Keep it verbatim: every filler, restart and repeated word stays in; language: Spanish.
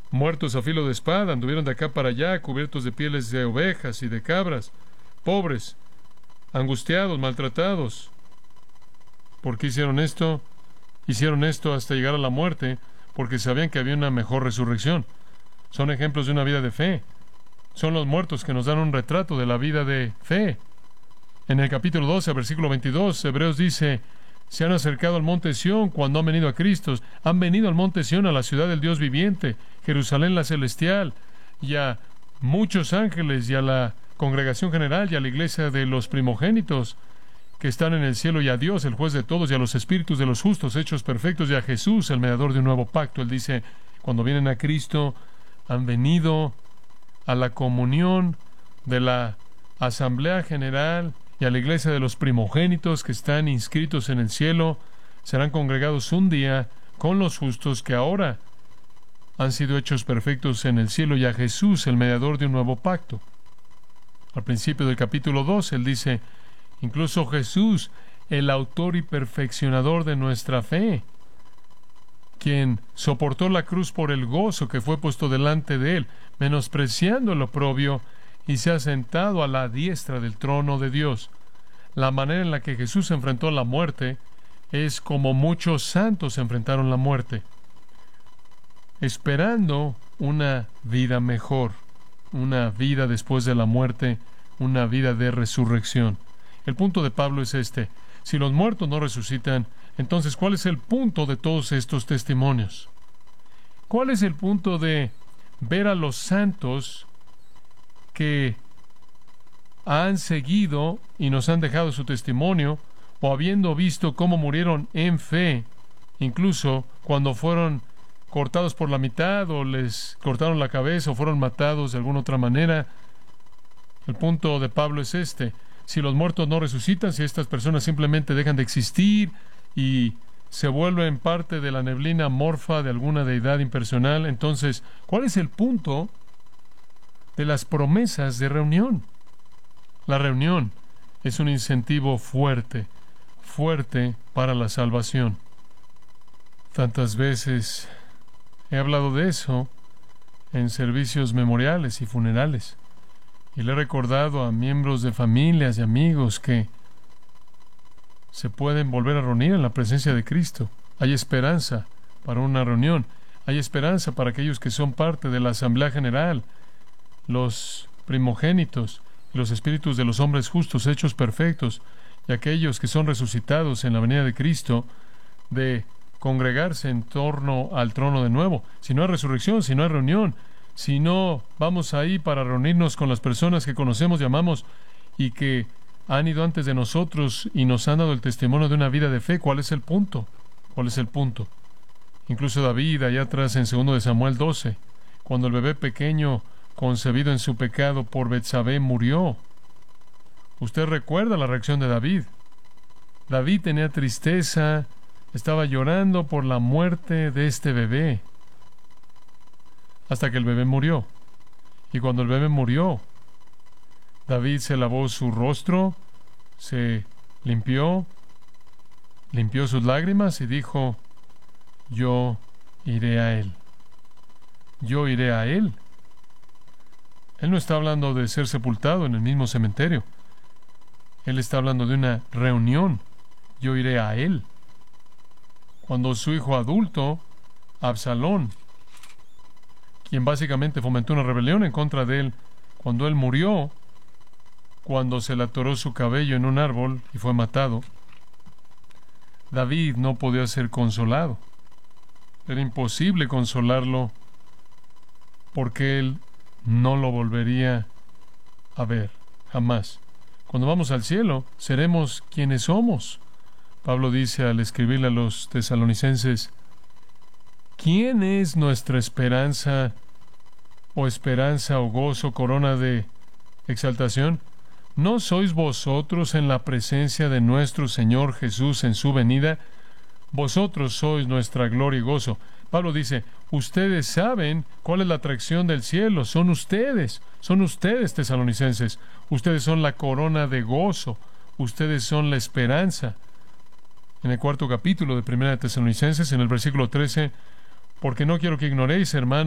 muertos a filo de espada, anduvieron de acá para allá, cubiertos de pieles de ovejas y de cabras, pobres, angustiados, maltratados. ¿Por qué hicieron esto? Hicieron esto hasta llegar a la muerte, porque sabían que había una mejor resurrección. Son ejemplos de una vida de fe. Son los muertos que nos dan un retrato de la vida de fe. En el capítulo doce, versículo veintidós, Hebreos dice: se han acercado al monte Sión cuando han venido a Cristo. Han venido al monte Sión, a la ciudad del Dios viviente, Jerusalén la celestial, y a muchos ángeles, y a la congregación general, y a la iglesia de los primogénitos que están en el cielo, y a Dios, el juez de todos, y a los espíritus de los justos hechos perfectos, y a Jesús, el mediador de un nuevo pacto. Él dice, cuando vienen a Cristo, han venido a la comunión de la asamblea general y a la iglesia de los primogénitos que están inscritos en el cielo. Serán congregados un día con los justos que ahora han sido hechos perfectos en el cielo, y a Jesús, el mediador de un nuevo pacto. Al principio del capítulo dos, él dice, incluso Jesús, el autor y perfeccionador de nuestra fe, quien soportó la cruz por el gozo que fue puesto delante de él, menospreciando el oprobio, y se ha sentado a la diestra del trono de Dios. La manera en la que Jesús enfrentó la muerte es como muchos santos enfrentaron la muerte, esperando una vida mejor, una vida después de la muerte, una vida de resurrección. El punto de Pablo es este: si los muertos no resucitan, entonces, ¿cuál es el punto de todos estos testimonios? ¿Cuál es el punto de ver a los santos que han seguido y nos han dejado su testimonio, o habiendo visto cómo murieron en fe, incluso cuando fueron cortados por la mitad, o les cortaron la cabeza, o fueron matados de alguna otra manera? El punto de Pablo es este: si los muertos no resucitan, si estas personas simplemente dejan de existir y se vuelven parte de la neblina amorfa de alguna deidad impersonal, entonces, ¿cuál es el punto de las promesas de reunión? La reunión es un incentivo fuerte, fuerte para la salvación. Tantas veces he hablado de eso en servicios memoriales y funerales, y le he recordado a miembros de familias y amigos que se pueden volver a reunir en la presencia de Cristo. Hay esperanza para una reunión. Hay esperanza para aquellos que son parte de la Asamblea General, los primogénitos, los espíritus de los hombres justos hechos perfectos, y aquellos que son resucitados en la venida de Cristo, de congregarse en torno al trono de nuevo. Si no hay resurrección, si no hay reunión, si no vamos ahí para reunirnos con las personas que conocemos y amamos y que han ido antes de nosotros y nos han dado el testimonio de una vida de fe, ¿cuál es el punto? ¿Cuál es el punto? Incluso David, allá atrás en segundo de Samuel doce, cuando el bebé pequeño concebido en su pecado por Betsabé murió. Usted recuerda la reacción de David. David tenía tristeza, estaba llorando por la muerte de este bebé, hasta que el bebé murió. Y cuando el bebé murió, David se lavó su rostro, se limpió, limpió sus lágrimas y dijo, yo iré a él. Yo iré a él. Él no está hablando de ser sepultado en el mismo cementerio. Él está hablando de una reunión. Yo iré a él. Cuando su hijo adulto, Absalón, quien básicamente fomentó una rebelión en contra de él, cuando él murió, cuando se le atoró su cabello en un árbol y fue matado, David no podía ser consolado. Era imposible consolarlo porque él no lo volvería a ver, jamás. Cuando vamos al cielo, seremos quienes somos. Pablo dice al escribirle a los tesalonicenses, ¿quién es nuestra esperanza o esperanza o gozo, corona de exaltación? ¿No sois vosotros en la presencia de nuestro Señor Jesús en su venida? Vosotros sois nuestra gloria y gozo. Pablo dice, ustedes saben cuál es la atracción del cielo. Son ustedes, son ustedes, tesalonicenses. Ustedes son la corona de gozo. Ustedes son la esperanza. En el cuarto capítulo de Primera de Tesalonicenses, en el versículo trece, porque no quiero que ignoréis, hermanos,